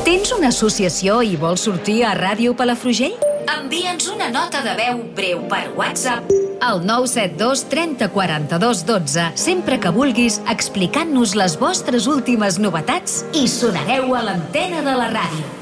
Tens una associació i vols sortir a Ràdio Palafrugell? Envia'ns una nota de veu breu per WhatsApp al 972 30 42 12, sempre que vulguis, explicant-nos les vostres últimes novetats i sonareu a l'antena de la ràdio.